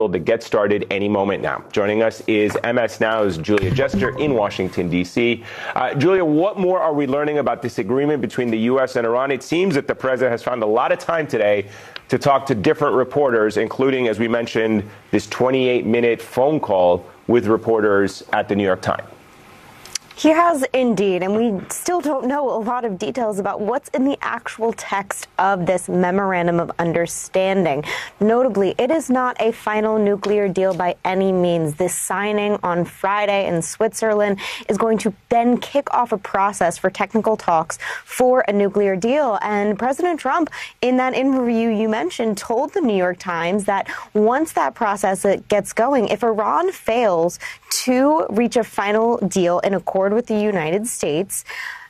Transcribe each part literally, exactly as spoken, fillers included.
to get started any moment now. Joining us is M S Now's Julia Jester in Washington, D C. Uh, Julia, what more are we learning about this agreement between the U S and Iran? It seems that the president has found a lot of time today to talk to different reporters, including, as we mentioned, this twenty-eight minute phone call with reporters at the New York Times. He has indeed, and we still don't know a lot of details about what's in the actual text of this memorandum of understanding. Notably, it is not a final nuclear deal by any means. This signing on Friday in Switzerland is going to then kick off a process for technical talks for a nuclear deal. And President Trump, in that interview you mentioned, told the New York Times that once that process gets going, if Iran fails to reach a final deal in accord with the United States,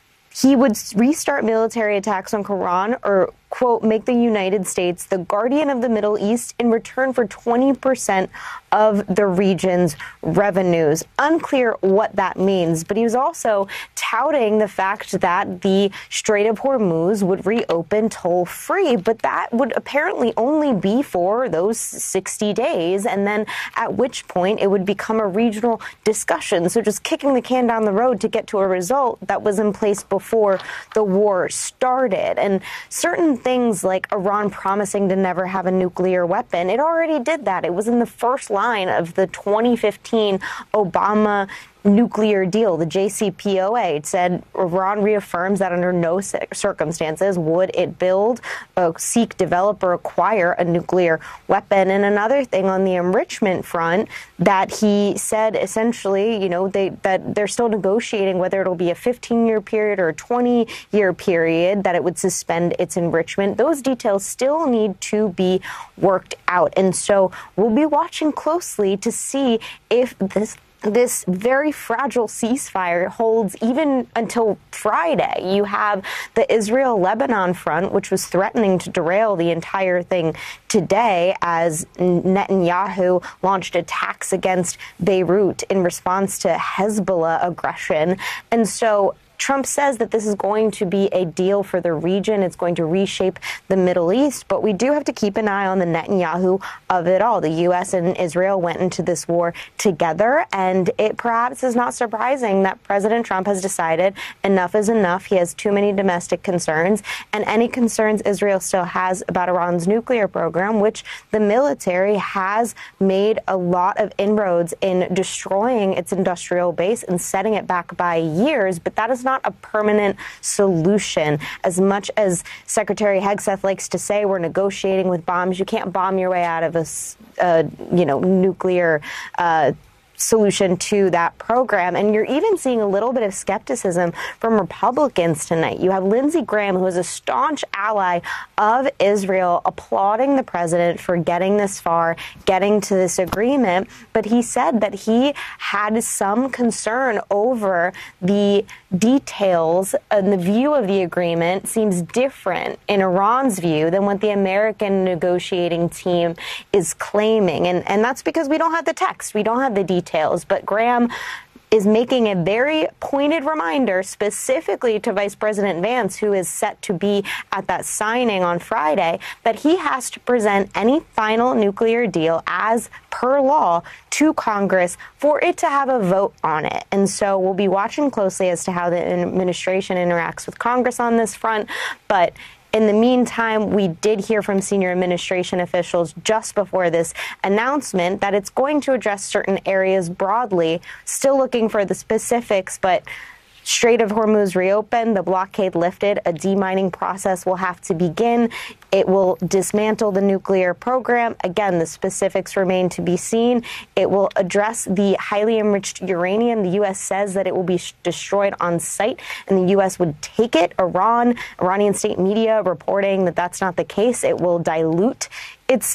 he would restart military attacks on Iran or, quote, make the United States the guardian of the Middle East in return for twenty percent of the region's revenues. Unclear what that means, but he was also touting the fact that the Strait of Hormuz would reopen toll-free, but that would apparently only be for those sixty days, and then at which point it would become a regional discussion. So just kicking the can down the road to get to a result that was in place before the war started. And certain things like Iran promising to never have a nuclear weapon, it already did that. It was in the first line of the twenty fifteen Obama nuclear deal, the J C P O A. It said Iran reaffirms that under no circumstances would it build, uh, seek, develop, or acquire a nuclear weapon. And another thing on the enrichment front, that he said essentially, you know, they that they're still negotiating whether it'll be a fifteen-year period or a twenty-year period, that it would suspend its enrichment. Those details still need to be worked out. And so we'll be watching closely to see if this This very fragile ceasefire holds even until Friday. You have the Israel-Lebanon front, which was threatening to derail the entire thing today as Netanyahu launched attacks against Beirut in response to Hezbollah aggression. And so Trump says that this is going to be a deal for the region. It's going to reshape the Middle East. But we do have to keep an eye on the Netanyahu of it all. The U S and Israel went into this war together, and it perhaps is not surprising that President Trump has decided enough is enough. He has too many domestic concerns, and any concerns Israel still has about Iran's nuclear program, which the military has made a lot of inroads in destroying its industrial base and setting it back by years. But that is not a permanent solution. As much as Secretary Hegseth likes to say we're negotiating with bombs, you can't bomb your way out of a, uh, you know, nuclear uh solution to that program. And you're even seeing a little bit of skepticism from Republicans tonight. You have Lindsey Graham, who is a staunch ally of Israel, applauding the president for getting this far, getting to this agreement. But he said that he had some concern over the details, and the view of the agreement seems different in Iran's view than what the American negotiating team is claiming. And, and that's because we don't have the text. We don't have the details. But Graham is making a very pointed reminder specifically to Vice President Vance, who is set to be at that signing on Friday, that he has to present any final nuclear deal as per law to Congress for it to have a vote on it. And so we'll be watching closely as to how the administration interacts with Congress on this front. But in the meantime, we did hear from senior administration officials just before this announcement that it's going to address certain areas broadly, still looking for the specifics, but Strait of Hormuz reopened, the blockade lifted, a demining process will have to begin. It will dismantle the nuclear program. Again, the specifics remain to be seen. It will address the highly enriched uranium. The U S says that it will be destroyed on site, and the U S would take it. Iran, Iranian state media reporting that that's not the case. It will dilute its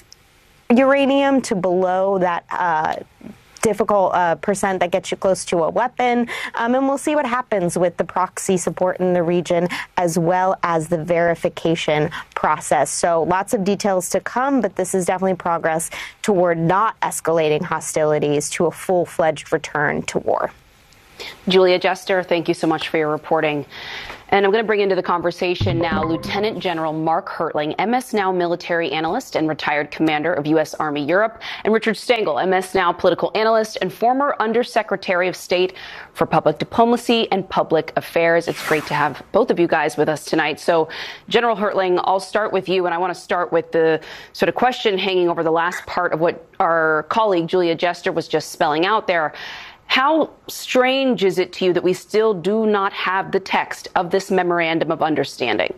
uranium to below that uh difficult uh, percent that gets you close to a weapon. Um, and we'll see what happens with the proxy support in the region, as well as the verification process. So lots of details to come, but this is definitely progress toward not escalating hostilities to a full-fledged return to war. Julia Jester, thank you so much for your reporting. And I'm going to bring into the conversation now Lieutenant General Mark Hertling, M S Now military analyst and retired commander of U S Army Europe, and Richard Stengel, M S Now political analyst and former Undersecretary of State for Public Diplomacy and Public Affairs. It's great to have both of you guys with us tonight. So, General Hertling, I'll start with you, and I want to start with the sort of question hanging over the last part of what our colleague Julia Jester was just spelling out there. How strange is it to you that we still do not have the text of this memorandum of understanding?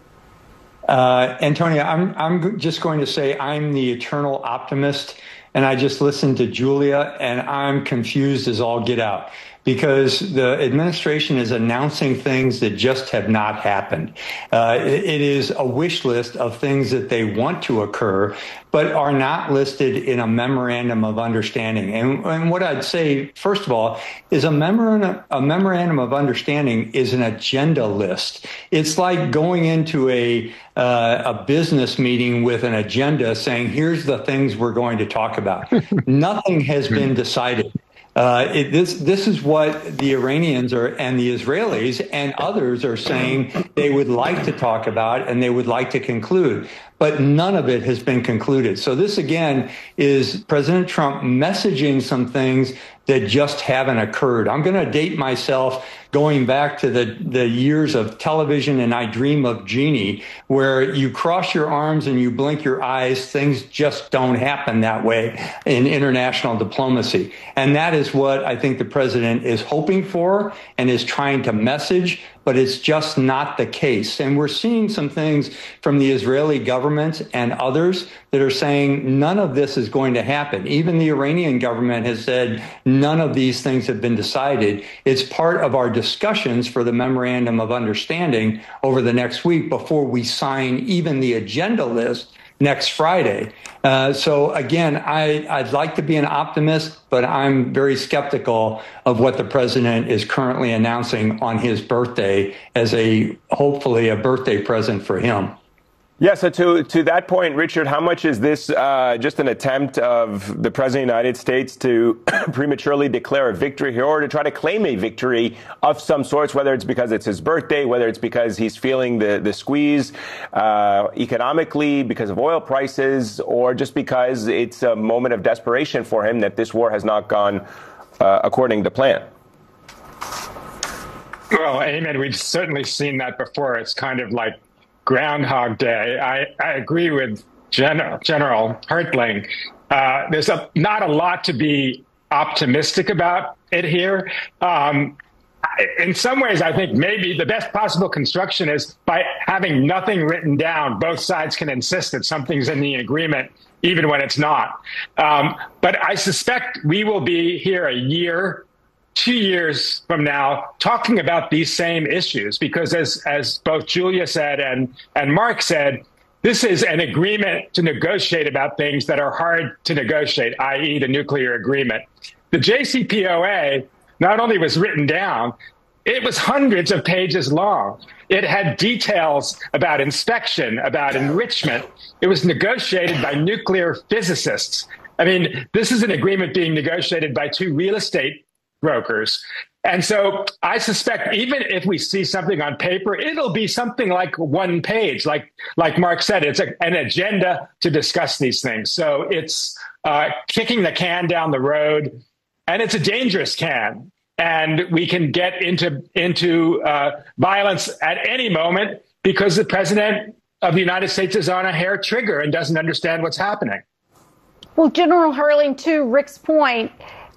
Uh, Antonia, I'm, I'm just going to say I'm the eternal optimist, and I just listened to Julia, and I'm confused as all get out, because the administration is announcing things that just have not happened. Uh, it, it is a wish list of things that they want to occur, but are not listed in a memorandum of understanding. And, and what I'd say, first of all, is a memorandum, a memorandum of understanding is an agenda list. It's like going into a uh, a business meeting with an agenda saying, here's the things we're going to talk about. Nothing has been decided. Uh, it, this this is what the Iranians are and the Israelis and others are saying they would like to talk about and they would like to conclude. But none of it has been concluded. So this, again, is President Trump messaging some things that just haven't occurred. I'm going to date myself going back to the, the years of television and I Dream of Jeannie, where you cross your arms and you blink your eyes. Things just don't happen that way in international diplomacy. And that is what I think the president is hoping for and is trying to message, but it's just not the case. And we're seeing some things from the Israeli government and others that are saying none of this is going to happen. Even the Iranian government has said none of these things have been decided. It's part of our discussions for the memorandum of understanding over the next week before we sign even the agenda list next Friday. Uh, so again, I, I'd like to be an optimist, but I'm very skeptical of what the president is currently announcing on his birthday as a, hopefully a birthday present for him. Yeah, so to to that point, Richard, how much is this uh, just an attempt of the President of the United States to prematurely declare a victory here, or to try to claim a victory of some sorts, whether it's because it's his birthday, whether it's because he's feeling the, the squeeze uh, economically because of oil prices, or just because it's a moment of desperation for him that this war has not gone uh, according to plan? Well, amen. We've certainly seen that before. It's kind of like Groundhog Day. I, I agree with General, General Hertling. Uh, there's a, not a lot to be optimistic about it here. Um, I, in some ways, I think maybe the best possible construction is by having nothing written down. Both sides can insist that something's in the agreement, even when it's not. Um, but I suspect we will be here a year two years from now talking about these same issues, because as as both Julia said and, and Mark said, this is an agreement to negotiate about things that are hard to negotiate, that is the nuclear agreement. The J C P O A not only was written down, it was hundreds of pages long. It had details about inspection, about enrichment. It was negotiated by nuclear physicists. I mean, this is an agreement being negotiated by two real estate brokers. And so I suspect even if we see something on paper, it'll be something like one page. Like like Mark said, it's a, an agenda to discuss these things. So it's uh, kicking the can down the road, and it's a dangerous can. And we can get into, into uh, violence at any moment because the president of the United States is on a hair trigger and doesn't understand what's happening. Well, General Hertling, to Rick's point,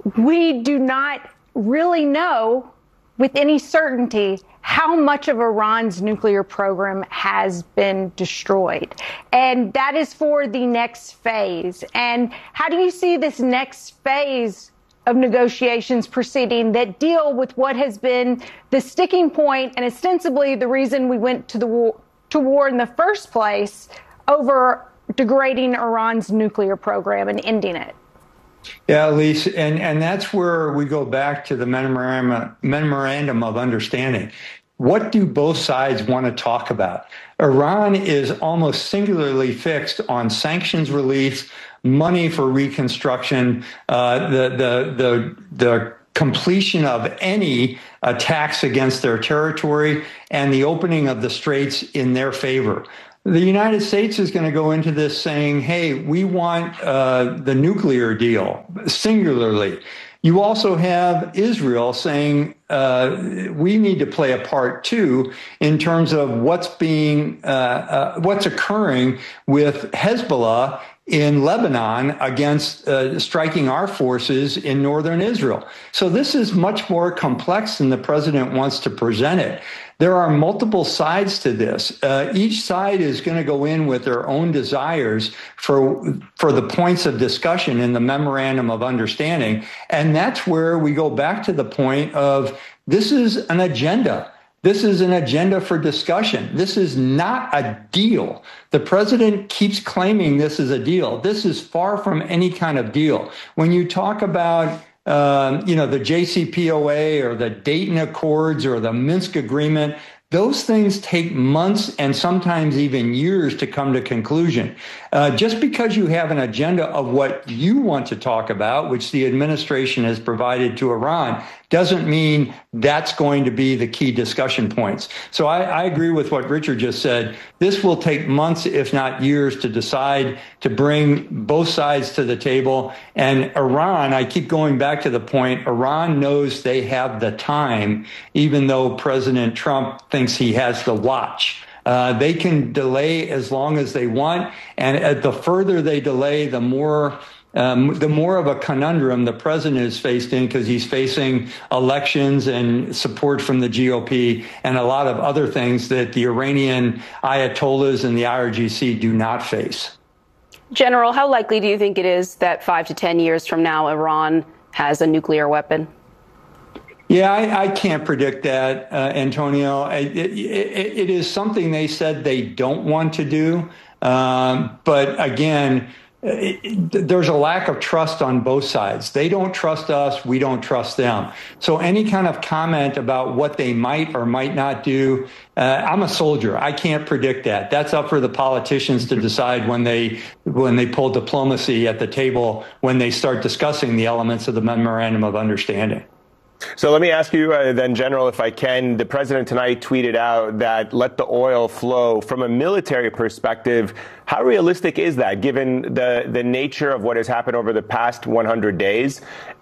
we do not really know with any certainty how much of Iran's nuclear program has been destroyed. And that is for the next phase. And how do you see this next phase of negotiations proceeding that deal with what has been the sticking point and ostensibly the reason we went to the war, to war in the first place over degrading Iran's nuclear program and ending it? Yeah, Elise, and, and that's where we go back to the memorandum, memorandum of understanding. What do both sides want to talk about? Iran is almost singularly fixed on sanctions relief, money for reconstruction, uh, the, the, the, the completion of any attacks against their territory and the opening of the straits in their favor. The United States is going to go into this saying, hey, we want uh, the nuclear deal singularly. You also have Israel saying uh, we need to play a part too in terms of what's being uh, uh, what's occurring with Hezbollah in Lebanon against uh, striking our forces in northern Israel. So this is much more complex than the president wants to present it. There are multiple sides to this. Uh, each side is going to go in with their own desires for for the points of discussion in the memorandum of understanding. And that's where we go back to the point of this is an agenda. This is an agenda for discussion. This is not a deal. The president keeps claiming this is a deal. This is far from any kind of deal. When you talk about Um, you know, the J C P O A or the Dayton Accords or the Minsk Agreement, those things take months and sometimes even years to come to conclusion. Uh, just because you have an agenda of what you want to talk about, which the administration has provided to Iran, doesn't mean that's going to be the key discussion points. So I, I agree with what Richard just said. This will take months, if not years, to decide to bring both sides to the table. And Iran, I keep going back to the point, Iran knows they have the time, even though President Trump thinks he has the watch. Uh, they can delay as long as they want. And uh, the further they delay, the more Um, the more of a conundrum the president is faced in, because he's facing elections and support from the G O P and a lot of other things that the Iranian Ayatollahs and the I R G C do not face. General, how likely do you think it is that five to ten years from now, Iran has a nuclear weapon? Yeah, I, I can't predict that, uh, Antonio. It, it, it is something they said they don't want to do. Um, but again, It, it, there's a lack of trust on both sides. They don't trust us. We don't trust them. So any kind of comment about what they might or might not do, uh, I'm a soldier. I can't predict that. That's up for the politicians to decide when they when they pull diplomacy at the table, when they start discussing the elements of the memorandum of understanding. So let me ask you uh, then, General, if I can. The president tonight tweeted out that let the oil flow. From a military perspective, how realistic is that, given the, the nature of what has happened over the past one hundred days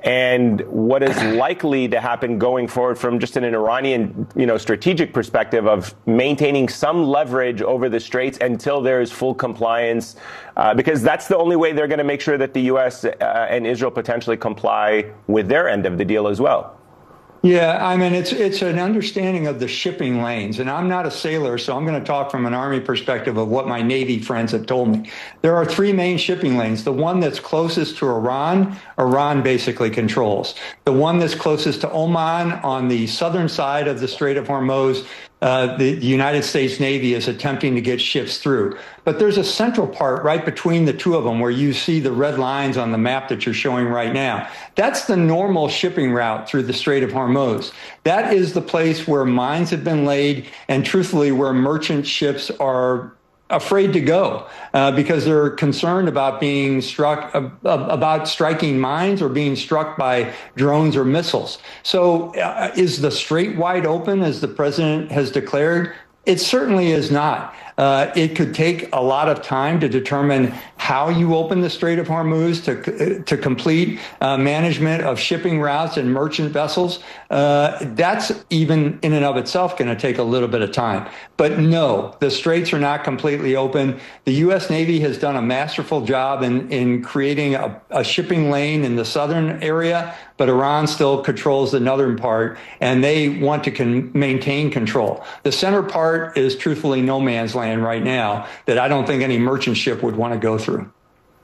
and what is likely to happen going forward from just an Iranian, you know, strategic perspective of maintaining some leverage over the straits until there is full compliance? Uh, because that's the only way they're going to make sure that the U S uh, and Israel potentially comply with their end of the deal as well. Yeah, I mean, it's it's an understanding of the shipping lanes. And I'm not a sailor, so I'm going to talk from an Army perspective of what my Navy friends have told me. There are three main shipping lanes. The one that's closest to Iran, Iran basically controls. The one that's closest to Oman on the southern side of the Strait of Hormuz, Uh, the, the United States Navy is attempting to get ships through. But there's a central part right between the two of them where you see the red lines on the map that you're showing right now. That's the normal shipping route through the Strait of Hormuz. That is the place where mines have been laid and, truthfully, where merchant ships are afraid to go uh, because they're concerned about being struck, uh, about striking mines or being struck by drones or missiles. So uh, is the strait wide open, as the president has declared? It certainly is not. Uh, it could take a lot of time to determine how you open the Strait of Hormuz to to complete uh, management of shipping routes and merchant vessels. Uh, that's even in and of itself going to take a little bit of time. But no, the straits are not completely open. The U S Navy has done a masterful job in, in creating a, a shipping lane in the southern area, but Iran still controls the northern part, and they want to con- maintain control. The center part is truthfully no man's land right now that I don't think any merchant ship would want to go through.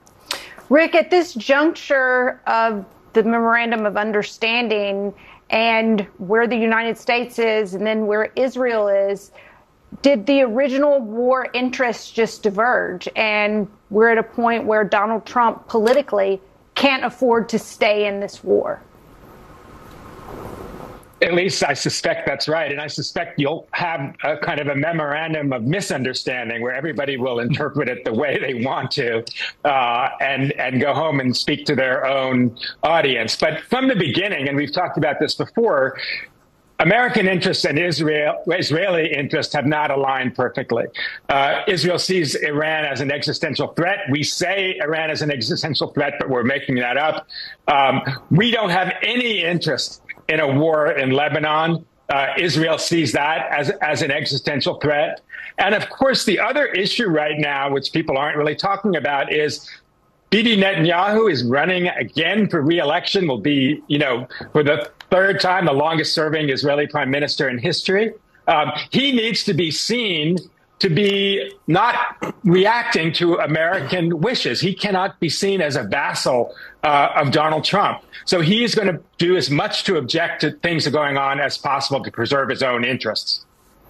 Rick, at this juncture of the Memorandum of Understanding and where the United States is and then where Israel is, did the original war interests just diverge? And we're at a point where Donald Trump politically can't afford to stay in this war. At least I suspect that's right. And I suspect you'll have a kind of a memorandum of misunderstanding where everybody will interpret it the way they want to uh, and, and go home and speak to their own audience. But from the beginning, and we've talked about this before, American interests and Israel, Israeli interests have not aligned perfectly. Uh, Israel sees Iran as an existential threat. We say Iran is an existential threat, but we're making that up. Um, we don't have any interest in a war in Lebanon. Uh, Israel sees that as, as an existential threat. And of course, the other issue right now, which people aren't really talking about, is Bibi Netanyahu is running again for re-election, will be, you know, for the third time, the longest serving Israeli prime minister in history. Um, he needs to be seen to be not reacting to American wishes. He cannot be seen as a vassal uh, of Donald Trump. So he is going to do as much to object to things that are going on as possible to preserve his own interests.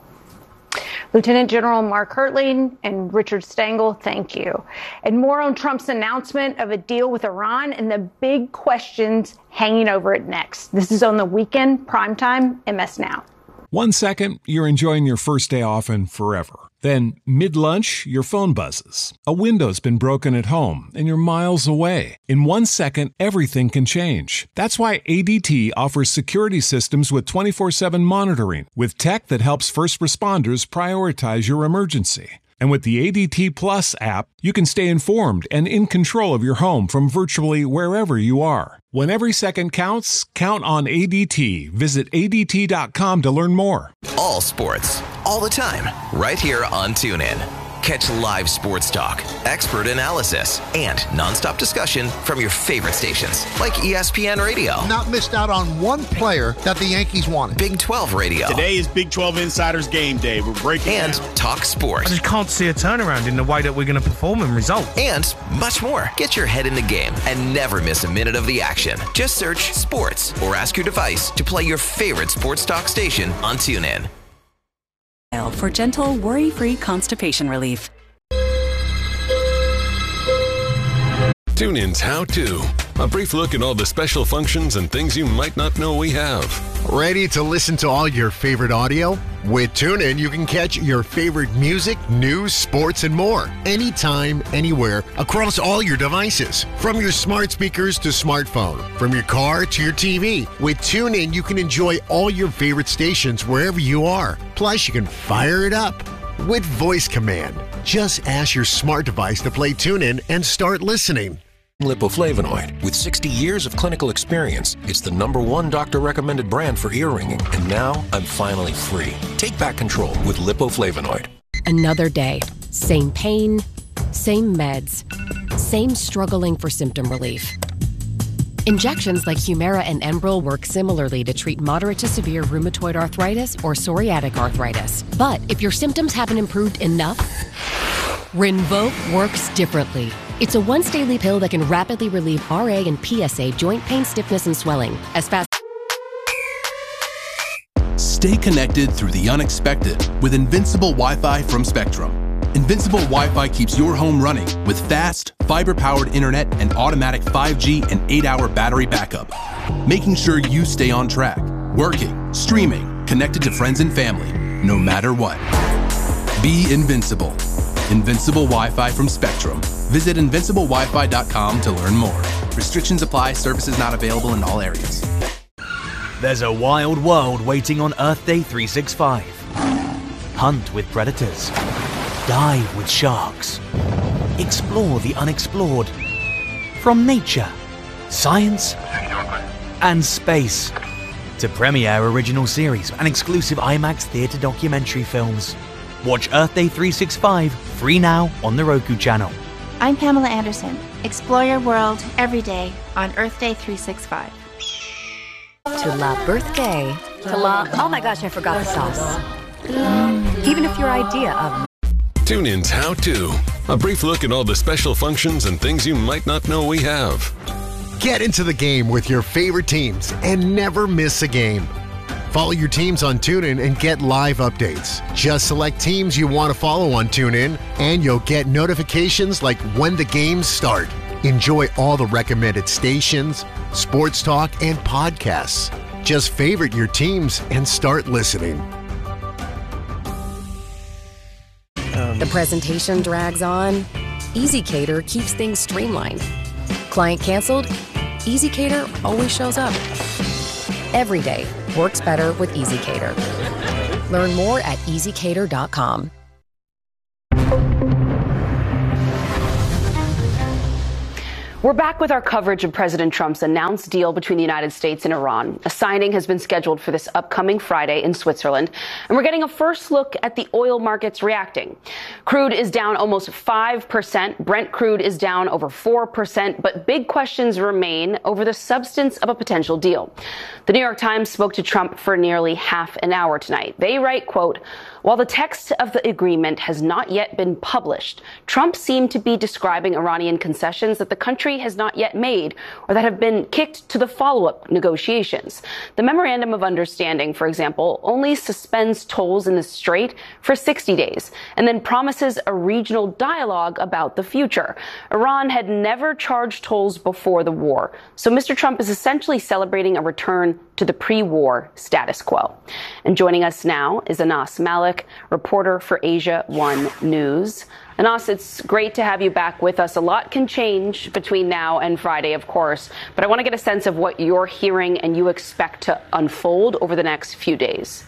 Lieutenant General Mark Hertling and Richard Stengel, thank you. And more on Trump's announcement of a deal with Iran and the big questions hanging over it next. This is on the weekend, primetime, M S Now. One second, you're enjoying your first day off and forever. Then, mid-lunch, your phone buzzes. A window's been broken at home, and you're miles away. In one second, everything can change. That's why A D T offers security systems with twenty-four seven monitoring, with tech that helps first responders prioritize your emergency. And with the A D T Plus app, you can stay informed and in control of your home from virtually wherever you are. When every second counts, count on A D T. Visit A D T dot com to learn more. All sports, all the time, right here on TuneIn. Catch live sports talk, expert analysis, and nonstop discussion from your favorite stations, like E S P N Radio. Not missed out on one player that the Yankees wanted. Big twelve Radio. Today is Big twelve Insiders Game Day. We're breaking And down. Talk Sports. I just can't see a turnaround in the way that we're going to perform in results. And much more. Get your head in the game and never miss a minute of the action. Just search sports or ask your device to play your favorite sports talk station on TuneIn. For gentle, worry-free constipation relief. TuneIn's How To. A brief look at all the special functions and things you might not know we have. Ready to listen to all your favorite audio? With TuneIn, you can catch your favorite music, news, sports, and more. Anytime, anywhere, across all your devices. From your smart speakers to smartphone. From your car to your T V. With TuneIn, you can enjoy all your favorite stations wherever you are. Plus, you can fire it up with voice command. Just ask your smart device to play TuneIn and start listening. Lipoflavonoid. With sixty years of clinical experience, it's the number one doctor-recommended brand for ear ringing. And now, I'm finally free. Take back control with Lipoflavonoid. Another day. Same pain, same meds, same struggling for symptom relief. Injections like Humira and Enbrel work similarly to treat moderate to severe rheumatoid arthritis or psoriatic arthritis. But if your symptoms haven't improved enough, Rinvoq works differently. It's a once-daily pill that can rapidly relieve R A and P S A joint pain, stiffness, and swelling as fast. Stay connected through the unexpected with Invincible Wi-Fi from Spectrum. Invincible Wi-Fi keeps your home running with fast, fiber-powered internet and automatic five G and eight hour battery backup, making sure you stay on track, working, streaming, connected to friends and family, no matter what. Be invincible. Invincible Wi-Fi from Spectrum. Visit invincible wi fi dot com to learn more. Restrictions apply. Services not available in all areas. There's a wild world waiting on Earth Day three sixty-five. Hunt with predators. Dive with sharks. Explore the unexplored. From nature, science, and space to premiere original series and exclusive IMAX theater documentary films. Watch Earth Day three sixty-five free now on the Roku channel. I'm Pamela Anderson. Explore your world every day on Earth Day three sixty-five. To la birthday. To la, oh my gosh, I forgot the sauce. Mm, even if your idea of TuneIn's How To. A brief look at all the special functions and things you might not know we have. Get into the game with your favorite teams and never miss a game. Follow your teams on TuneIn and get live updates. Just select teams you want to follow on TuneIn, and you'll get notifications like when the games start. Enjoy all the recommended stations, sports talk, and podcasts. Just favorite your teams and start listening. The presentation drags on. EasyCater keeps things streamlined. Client canceled? EasyCater always shows up. Every day works better with EasyCater. Learn more at easy cater dot com. We're back with our coverage of President Trump's announced deal between the United States and Iran. A signing has been scheduled for this upcoming Friday in Switzerland. And we're getting a first look at the oil markets reacting. Crude is down almost five percent. Brent crude is down over four percent. But big questions remain over the substance of a potential deal. The New York Times spoke to Trump for nearly half an hour tonight. They write, quote, "While the text of the agreement has not yet been published, Trump seemed to be describing Iranian concessions that the country has not yet made or that have been kicked to the follow-up negotiations. The Memorandum of Understanding, for example, only suspends tolls in the Strait for sixty days and then promises a regional dialogue about the future. Iran had never charged tolls before the war, so Mister Trump is essentially celebrating a return to the pre-war status quo." And joining us now is Anas Malik, reporter for Asia One News. Anas, it's great to have you back with us. A lot can change between now and Friday, of course, but I want to get a sense of what you're hearing and you expect to unfold over the next few days.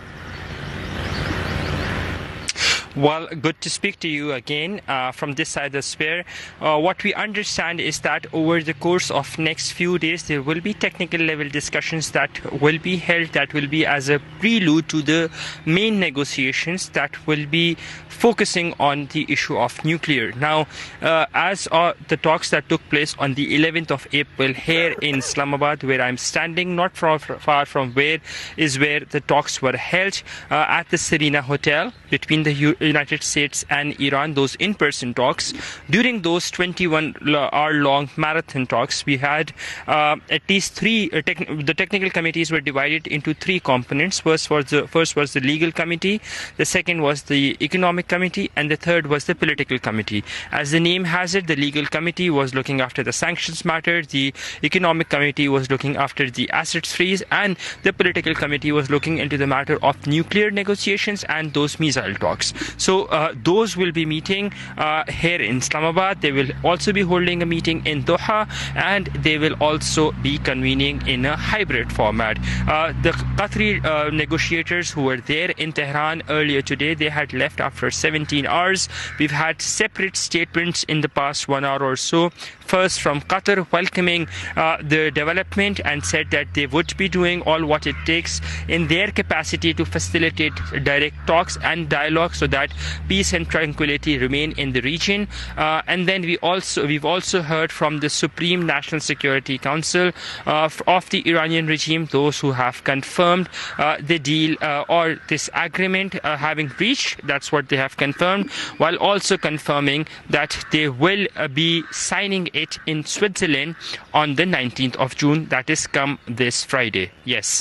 Well, good to speak to you again uh, from this side of the sphere. Uh, what we understand is that over the course of next few days, there will be technical level discussions that will be held that will be as a prelude to the main negotiations that will be focusing on the issue of nuclear. Now, uh, as uh, the talks that took place on the eleventh of April here in Islamabad, where I'm standing, not far, far from where is where the talks were held uh, at the Serena Hotel between the U United States and Iran, those in-person talks. During those twenty-one hour long marathon talks, we had uh, at least three, uh, tech the technical committees were divided into three components. First was, the, first was the legal committee, the second was the economic committee, and the third was the political committee. As the name has it, the legal committee was looking after the sanctions matter, the economic committee was looking after the assets freeze, and the political committee was looking into the matter of nuclear negotiations and those missile talks. So uh, those will be meeting uh, here in Islamabad. They will also be holding a meeting in Doha, and they will also be convening in a hybrid format. Uh, the Qatari uh, negotiators who were there in Tehran earlier today, they had left after seventeen hours. We've had separate statements in the past one hour or so. First from Qatar, welcoming uh, the development and said that they would be doing all what it takes in their capacity to facilitate direct talks and dialogue so that peace and tranquility remain in the region. Uh, and then we also we've also heard from the Supreme National Security Council uh, of the Iranian regime, those who have confirmed uh, the deal uh, or this agreement uh, having reached. That's what they have confirmed, while also confirming that they will uh, be signing it in Switzerland on the nineteenth of June. That is come this Friday. Yes.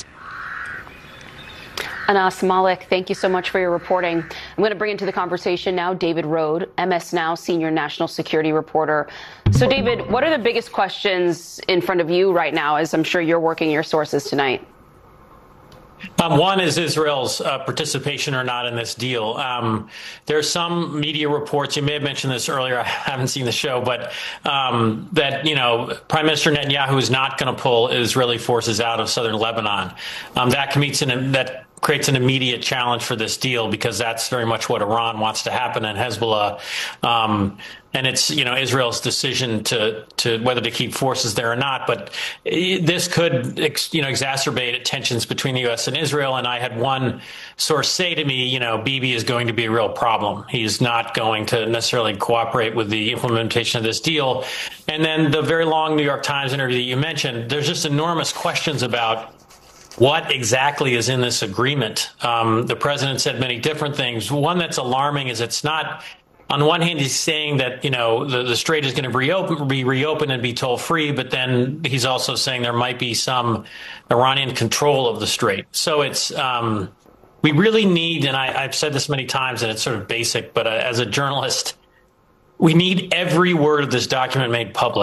Anas Malik, thank you so much for your reporting. I'm going to bring into the conversation now David Rohde, M S Now senior national security reporter. So, David, what are the biggest questions in front of you right now, as I'm sure you're working your sources tonight? Um, one is Israel's uh, participation or not in this deal. Um, there are some media reports, you may have mentioned this earlier, I haven't seen the show, but um, that, you know, Prime Minister Netanyahu is not going to pull Israeli forces out of southern Lebanon. Um, that commits an, that creates an immediate challenge for this deal, because that's very much what Iran wants to happen in Hezbollah. Um, and it's, you know, Israel's decision to, to whether to keep forces there or not. But this could, you know, exacerbate tensions between the U S and Israel. And I had one source say to me, you know, Bibi is going to be a real problem. He's not going to necessarily cooperate with the implementation of this deal. And then the very long New York Times interview that you mentioned, there's just enormous questions about what exactly is in this agreement. Um, the president said many different things. One that's alarming is it's not, on one hand, he's saying that, you know, the, the strait is going to reopen, be reopened and be toll free, but then he's also saying there might be some Iranian control of the strait. So it's, um, we really need, and I, I've said this many times and it's sort of basic, but uh, as a journalist, we need every word of this document made public.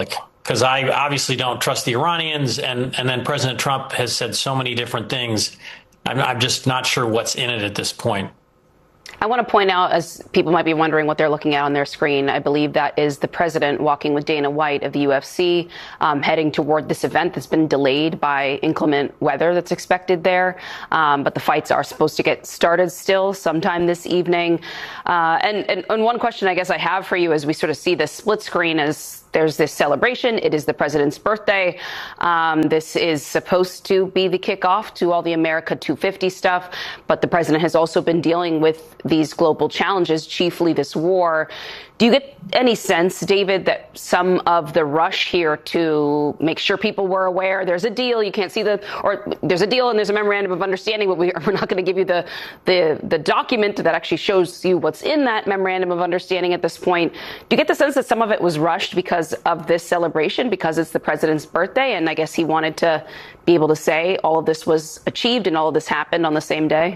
because I obviously don't trust the Iranians. And, and then President Trump has said so many different things. I'm, I'm just not sure what's in it at this point. I want to point out, as people might be wondering what they're looking at on their screen, I believe that is the president walking with Dana White of the U F C, um, heading toward this event that's been delayed by inclement weather that's expected there. Um, but the fights are supposed to get started still sometime this evening. Uh, and, and, and one question I guess I have for you as we sort of see this split screen as there's this celebration. It is the president's birthday. Um, this is supposed to be the kickoff to all the America two fifty stuff. But the president has also been dealing with these global challenges, chiefly this war. Do you get any sense, David, that some of the rush here to make sure people were aware there's a deal, you can't see the, or there's a deal and there's a memorandum of understanding, but we, we're not going to give you the, the, the document that actually shows you what's in that memorandum of understanding at this point. Do you get the sense that some of it was rushed because of this celebration, because it's the president's birthday, and I guess he wanted to be able to say all of this was achieved and all of this happened on the same day?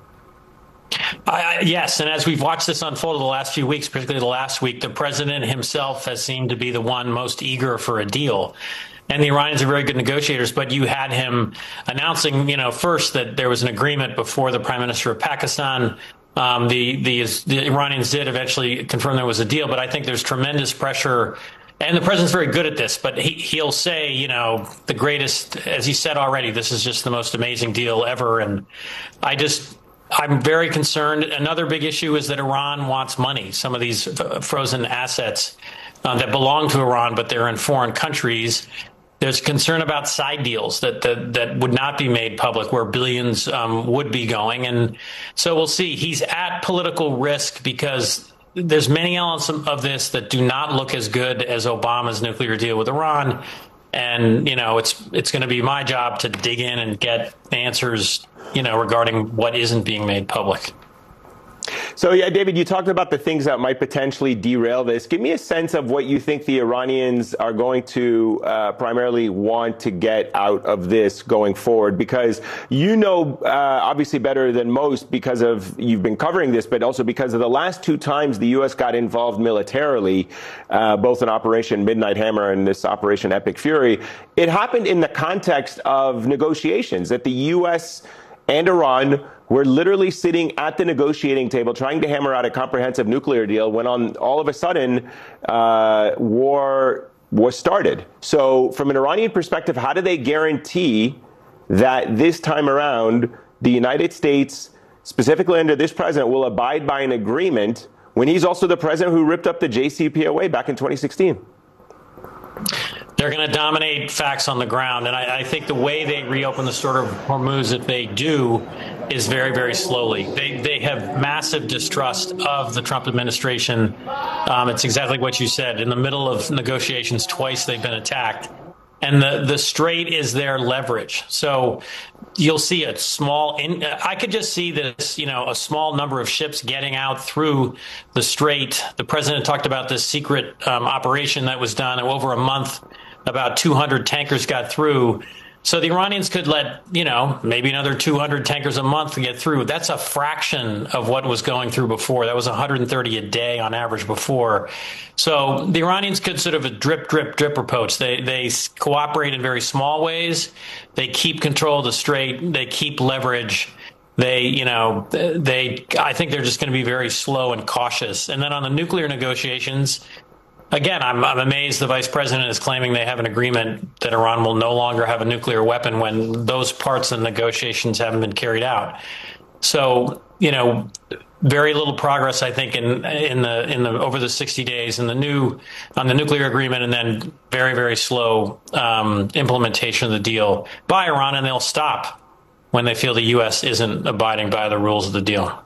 Uh, yes, and as we've watched this unfold the last few weeks, particularly the last week, the president himself has seemed to be the one most eager for a deal. And the Iranians are very good negotiators, but you had him announcing, you know, first that there was an agreement before the prime minister of Pakistan. Um, the, the, the Iranians did eventually confirm there was a deal, but I think there's tremendous pressure. And the president's very good at this, but he, he'll say, you know, the greatest, as he said already, this is just the most amazing deal ever. And I just, I'm very concerned. Another big issue is that Iran wants money. Some of these f- frozen assets uh, that belong to Iran, but they're in foreign countries. There's concern about side deals that that, that would not be made public, where billions um, would be going. And so we'll see. He's at political risk because there's many elements of this that do not look as good as Obama's nuclear deal with Iran. And, you know, it's it's going to be my job to dig in and get answers, you know, regarding what isn't being made public. So, yeah, David, you talked about the things that might potentially derail this. Give me a sense of what you think the Iranians are going to uh, primarily want to get out of this going forward, because you know, uh, obviously better than most because of you've been covering this, but also because of the last two times the U S got involved militarily, uh, both in Operation Midnight Hammer and this Operation Epic Fury. It happened in the context of negotiations that the U S and Iran were literally sitting at the negotiating table trying to hammer out a comprehensive nuclear deal when on all of a sudden uh, war was started. So from an Iranian perspective, how do they guarantee that this time around the United States, specifically under this president, will abide by an agreement when he's also the president who ripped up the J C P O A back in twenty sixteen? They're going to dominate facts on the ground. And I, I think the way they reopen the Strait of Hormuz, if they do, is very, very slowly. They they have massive distrust of the Trump administration. Um, it's exactly what you said. In the middle of negotiations, twice they've been attacked. And the, the strait is their leverage. So you'll see a small, in, I could just see this, you know, a small number of ships getting out through the strait. The president talked about this secret um, operation that was done over a month. About two hundred tankers got through. So the Iranians could let, you know, maybe another two hundred tankers a month get through. That's a fraction of what was going through before. That was one hundred thirty a day on average before. So the Iranians could sort of a drip, drip, drip approach. They they cooperate in very small ways. They keep control of the strait. They keep leverage. They, you know, they, I think they're just going to be very slow and cautious. And then on the nuclear negotiations, again, I'm, I'm amazed the vice president is claiming they have an agreement that Iran will no longer have a nuclear weapon when those parts of the negotiations haven't been carried out. So, you know, very little progress, I think, in in the in the over the sixty days in the new on the nuclear agreement, and then very, very slow um, implementation of the deal by Iran, and they'll stop when they feel the U S isn't abiding by the rules of the deal.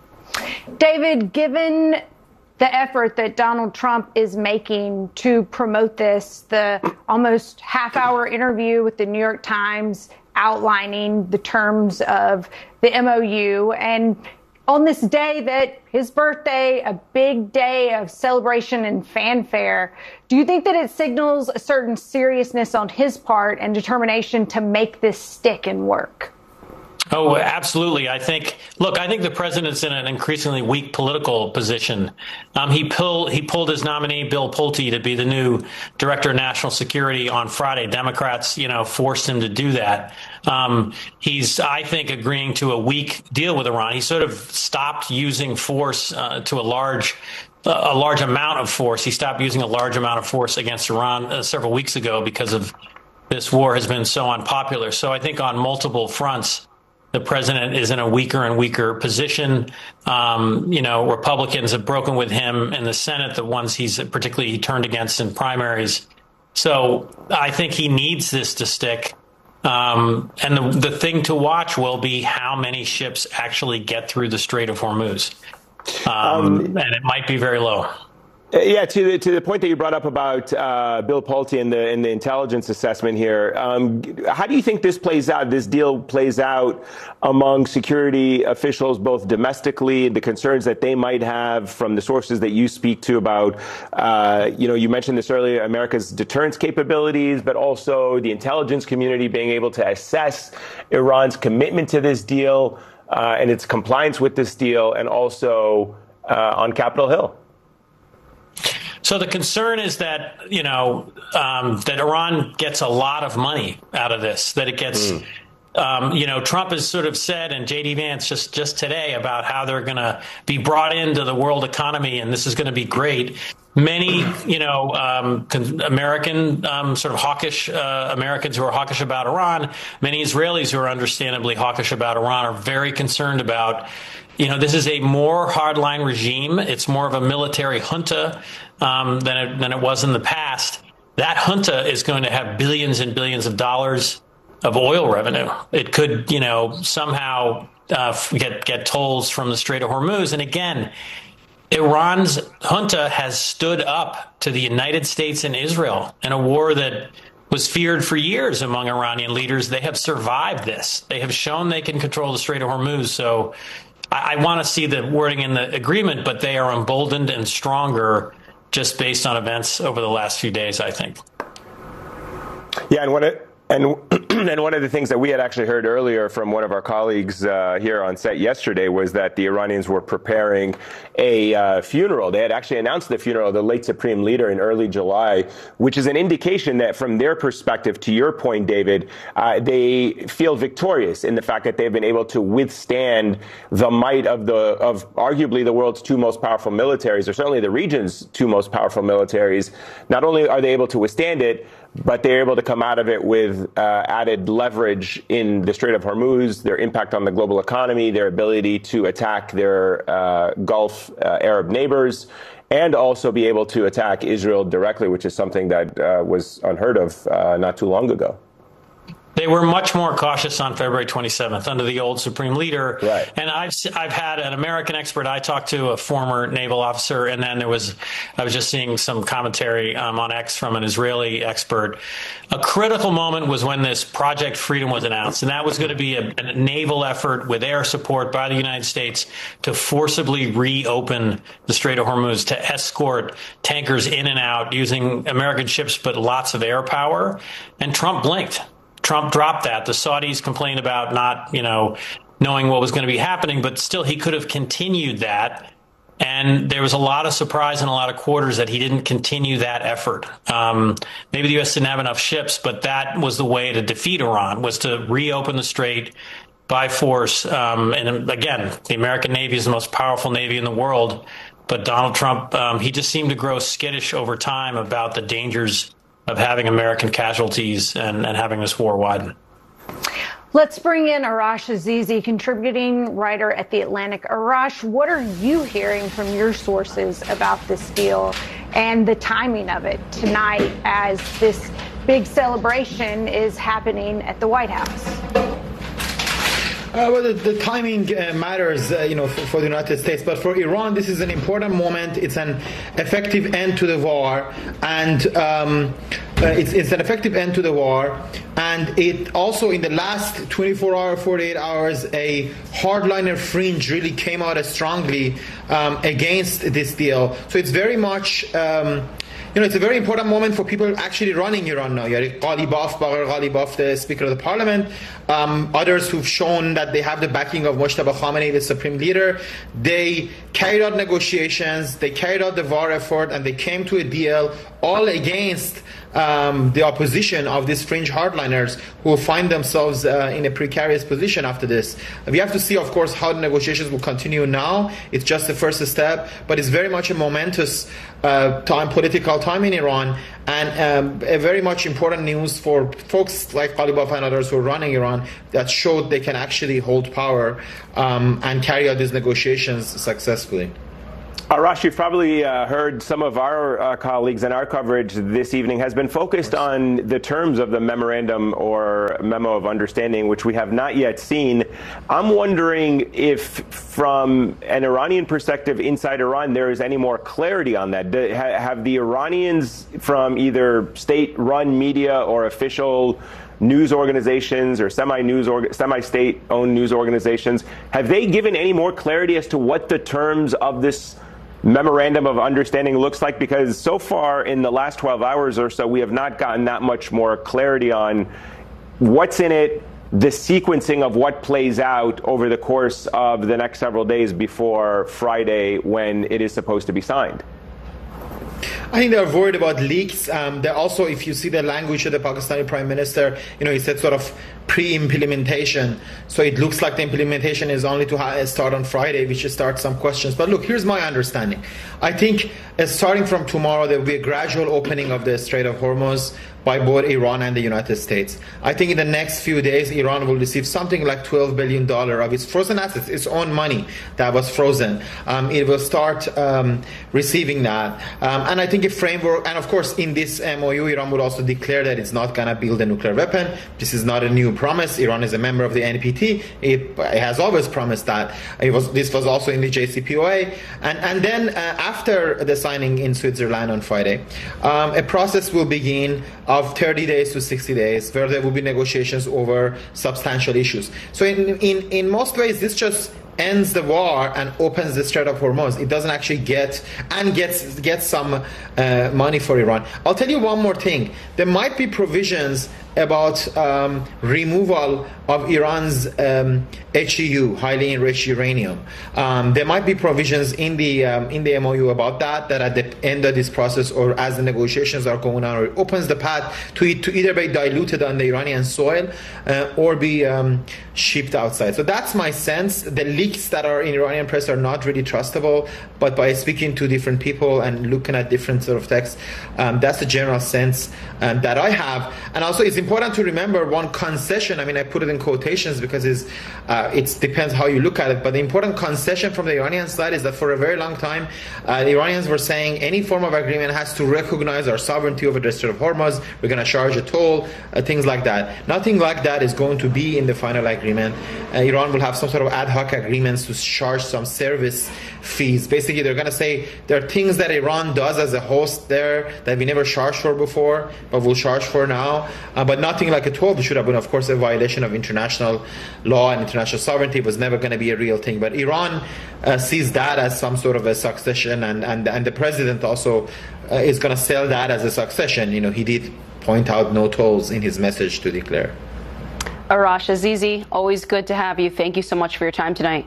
David, given the effort that Donald Trump is making to promote this, the almost half-hour interview with the New York Times outlining the terms of the M O U, and on this day that his birthday, a big day of celebration and fanfare, do you think that it signals a certain seriousness on his part and determination to make this stick and work? Oh, absolutely. I think, look, I think the president's in an increasingly weak political position. Um, he, pulled, he pulled his nominee, Bill Pulte, to be the new director of national security on Friday. Democrats, you know, forced him to do that. Um, he's, I think, agreeing to a weak deal with Iran. He sort of stopped using force uh, to a large a large amount of force. He stopped using a large amount of force against Iran uh, several weeks ago because of this war has been so unpopular. So I think on multiple fronts, the president is in a weaker and weaker position. Um, you know, Republicans have broken with him in the Senate, the ones he's particularly he turned against in primaries. So I think he needs this to stick. Um, and the, the thing to watch will be how many ships actually get through the Strait of Hormuz. Um, um, and it might be very low. Yeah, to the, to the point that you brought up about uh, Bill Pulte and the, and the intelligence assessment here, um, how do you think this plays out, this deal plays out among security officials, both domestically, the concerns that they might have from the sources that you speak to about, uh, you know, you mentioned this earlier, America's deterrence capabilities, but also the intelligence community being able to assess Iran's commitment to this deal uh, and its compliance with this deal, and also uh, on Capitol Hill? So the concern is that, you know, um, that Iran gets a lot of money out of this, that it gets, mm. um, you know, Trump has sort of said, and J D Vance just, just today, about how they're going to be brought into the world economy and this is going to be great. Many, you know, um, American um, sort of hawkish uh, Americans who are hawkish about Iran, many Israelis who are understandably hawkish about Iran are very concerned about, you know, this is a more hardline regime. It's more of a military junta um, than it, than it was in the past. That junta is going to have billions and billions of dollars of oil revenue. It could, you know, somehow uh, get get tolls from the Strait of Hormuz. And again, Iran's junta has stood up to the United States and Israel in a war that was feared for years among Iranian leaders. They have survived this. They have shown they can control the Strait of Hormuz. So I, I want to see the wording in the agreement, but they are emboldened and stronger just based on events over the last few days, I think. Yeah, and what it And and one of the things that we had actually heard earlier from one of our colleagues uh, here on set yesterday was that the Iranians were preparing a uh, funeral. They had actually announced the funeral of the late Supreme Leader in early July, which is an indication that from their perspective, to your point, David, uh, they feel victorious in the fact that they've been able to withstand the might of the of arguably the world's two most powerful militaries, or certainly the region's two most powerful militaries. Not only are they able to withstand it, but they're able to come out of it with uh, added leverage in the Strait of Hormuz, their impact on the global economy, their ability to attack their uh, Gulf uh, Arab neighbors, and also be able to attack Israel directly, which is something that uh, was unheard of uh, not too long ago. They were much more cautious on February twenty-seventh under the old Supreme Leader. Right. And I've I've had an American expert. I talked to a former naval officer, and then there was I was just seeing some commentary um, on X from an Israeli expert. A critical moment was when this Project Freedom was announced, and that was going to be a, a naval effort with air support by the United States to forcibly reopen the Strait of Hormuz, to escort tankers in and out using American ships, but lots of air power. And Trump blinked. Trump dropped that. The Saudis complained about not, you know, knowing what was going to be happening, but still he could have continued that. And there was a lot of surprise in a lot of quarters that he didn't continue that effort. Um, maybe the U S didn't have enough ships, but that was the way to defeat Iran, was to reopen the strait by force. Um, and again, the American Navy is the most powerful Navy in the world. But Donald Trump, um, he just seemed to grow skittish over time about the dangers of having American casualties and, and having this war widen. Let's bring in Arash Azizi, contributing writer at The Atlantic. Arash, what are you hearing from your sources about this deal and the timing of it tonight as this big celebration is happening at the White House? Uh, well, the, the timing uh, matters, uh, you know, for, for the United States. But for Iran, this is an important moment. It's an effective end to the war, and um, uh, it's, it's an effective end to the war. And it also, in the last twenty-four hours, forty-eight hours, a hardliner fringe really came out strongly um, against this deal. So it's very much Um, you know, it's a very important moment for people actually running Iran now. You have Ghalibaf, Baghar Ghalibaf, the Speaker of the Parliament, um, others who've shown that they have the backing of Mojtaba Khamenei, the Supreme Leader. They carried out negotiations, they carried out the war effort, and they came to a deal all against Um, the opposition of these fringe hardliners who will find themselves uh, in a precarious position after this. We have to see, of course, how the negotiations will continue now. It's just the first step, but it's very much a momentous uh, time, political time in Iran, and um, a very much important news for folks like Ghalibaf and others who are running Iran that showed they can actually hold power um, and carry out these negotiations successfully. Arash, you've probably uh, heard some of our uh, colleagues and our coverage this evening has been focused on the terms of the memorandum or memo of understanding, which we have not yet seen. I'm wondering if, from an Iranian perspective inside Iran, there is any more clarity on that. Do, ha, have the Iranians from either state-run media or official news organizations or semi-news or semi-state-owned news organizations, have they given any more clarity as to what the terms of this memorandum of understanding looks like? Because so far in the last twelve hours or so, we have not gotten that much more clarity on what's in it, the sequencing of what plays out over the course of the next several days before Friday when it is supposed to be signed. I think they're worried about leaks. Um, they're also, if you see the language of the Pakistani Prime Minister, you know, he said sort of pre-implementation. So it looks like the implementation is only to start on Friday, which starts some questions. But look, here's my understanding. I think uh, starting from tomorrow, there will be a gradual opening of the Strait of Hormuz by both Iran and the United States. I think in the next few days, Iran will receive something like twelve billion dollars of its frozen assets, its own money that was frozen. Um, it will start um, receiving that. Um, and I think a framework, and of course, in this M O U, Iran would also declare that it's not going to build a nuclear weapon. This is not a new promise. Iran is a member of the N P T. It, it has always promised that. It was, this was also in the J C P O A. And, and then uh, after the signing in Switzerland on Friday, um, a process will begin of thirty days to sixty days, where there will be negotiations over substantial issues. So in, in, in most ways, this just ends the war and opens the Strait of Hormuz. It doesn't actually get, and gets, gets some uh, money for Iran. I'll tell you one more thing. There might be provisions about um, removal of Iran's um, H E U, highly enriched uranium. Um, there might be provisions in the um, in the M O U about that, that at the end of this process or as the negotiations are going on, it opens the path to it to either be diluted on the Iranian soil uh, or be um, shipped outside. So that's my sense. The leaks that are in Iranian press are not really trustable, but by speaking to different people and looking at different sort of texts, um, that's the general sense um, that I have. And also it's important to remember one concession. I mean, I put it in quotations because it's, uh, it depends how you look at it. But the important concession from the Iranian side is that for a very long time, uh, the Iranians were saying any form of agreement has to recognize our sovereignty over the Strait of Hormuz. We're going to charge a toll, uh, things like that. Nothing like that is going to be in the final agreement. Uh, Iran will have some sort of ad hoc agreements to charge some service fees. Basically, they're going to say there are things that Iran does as a host there that we never charged for before, but we'll charge for now. Uh, but nothing like a toll, which should have been, of course, a violation of international law and international sovereignty. It was never going to be a real thing. But Iran uh, sees that as some sort of a succession, and, and, and the president also uh, is going to sell that as a succession. You know, he did point out no tolls in his message to declare. Arash Azizi, always good to have you. Thank you so much for your time tonight.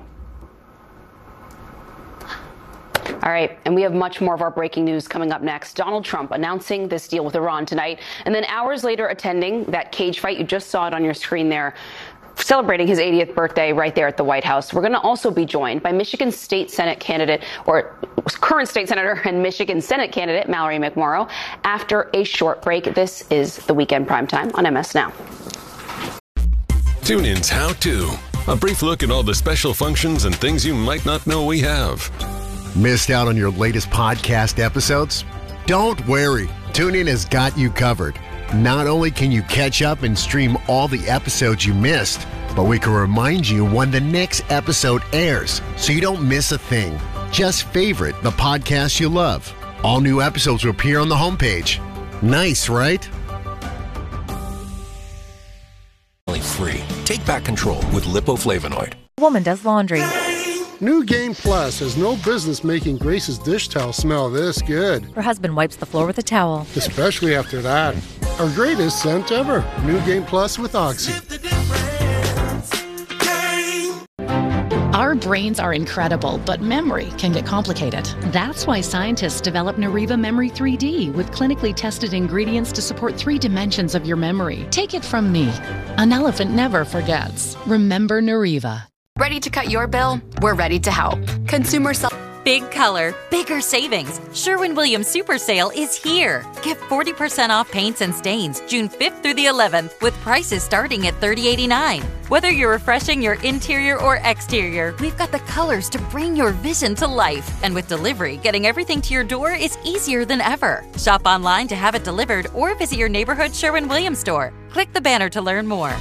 All right, and we have much more of our breaking news coming up next. Donald Trump announcing this deal with Iran tonight, and then hours later attending that cage fight. You just saw it on your screen there, celebrating his eightieth birthday right there at the White House. We're going to also be joined by Michigan State Senate candidate, or current state senator and Michigan Senate candidate, Mallory McMorrow, after a short break. This is the Weekend Primetime on M S Now. TuneIn's How To. A brief look at all the special functions and things you might not know we have. Missed out on your latest podcast episodes? Don't worry. TuneIn has got you covered. Not only can you catch up and stream all the episodes you missed, but we can remind you when the next episode airs so you don't miss a thing. Just favorite the podcast you love. All new episodes will appear on the homepage. Nice, right? Free. Take back control with lipoflavonoid. Woman does laundry. New Game Plus has no business making Grace's dish towel smell this good. Her husband wipes the floor with a towel. Especially after that. Our greatest scent ever. New Game Plus with Oxy. Our brains are incredible, but memory can get complicated. That's why scientists developed Nariva Memory three D with clinically tested ingredients to support three dimensions of your memory. Take it from me. An elephant never forgets. Remember Nariva. Ready to cut your bill? We're ready to help. Consumer self. Big color, bigger savings. Sherwin-Williams Super Sale is here. Get forty percent off paints and stains June fifth through the eleventh with prices starting at thirty eighty-nine. Whether you're refreshing your interior or exterior, we've got the colors to bring your vision to life. And with delivery, getting everything to your door is easier than ever. Shop online to have it delivered or visit your neighborhood Sherwin-Williams store. Click the banner to learn more.